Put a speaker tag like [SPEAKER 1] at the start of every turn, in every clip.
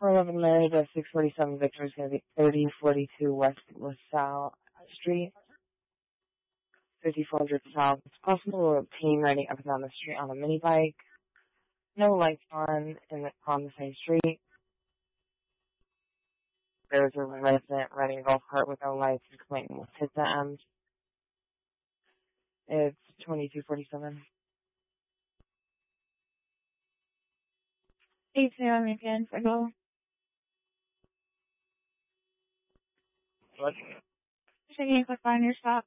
[SPEAKER 1] 411 Mary to 647 Victor is going to be 3042 West LaSalle Street, 5400 South. It's possible to obtain riding up and down the street on a mini bike. No lights on the same street. There's a resident riding a golf cart with no lights and complaining with hit the end. It's 2247.
[SPEAKER 2] Hey, Sam, again, for go.
[SPEAKER 1] What?
[SPEAKER 2] Checking if I find your stop.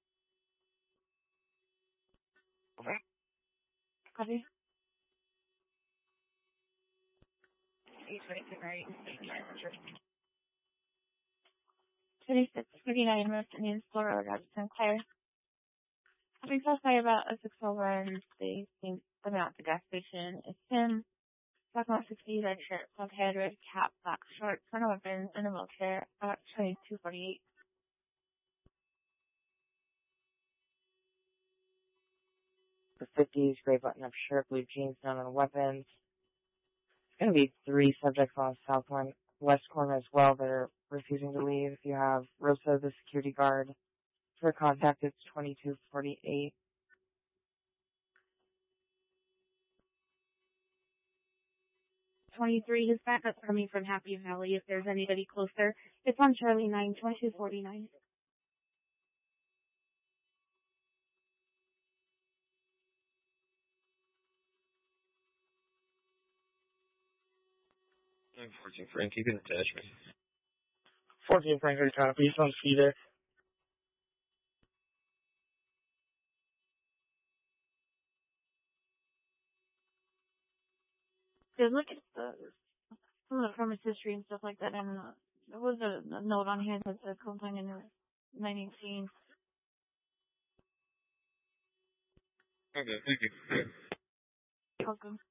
[SPEAKER 1] Okay.
[SPEAKER 2] Copy.
[SPEAKER 1] 826, right?
[SPEAKER 2] 2639 West Indian Store Road, Sinclair. I've been close by about a 6 over and they think coming out the gas station. It's him. Black about 60, red shirt, black head, red cap, black shorts, front of weapons, in a wheelchair, about 2248.
[SPEAKER 1] The 50s, gray button-up shirt, blue jeans, none on weapons. There's going to be 3 subjects on the west corner as well that are refusing to leave. If you have Rosa, the security guard, for contact, it's 2248.
[SPEAKER 2] His backup's coming from Happy Valley if there's anybody closer. It's on Charlie 9, 2249.
[SPEAKER 3] I'm 14 Frank, you can attach me.
[SPEAKER 1] 14 Frank, are you trying to please on speeder?
[SPEAKER 2] Dude, look at some of the permit history and stuff like that, and there was a note on here that said complaint in 1918.
[SPEAKER 3] Okay, thank you.
[SPEAKER 2] Welcome.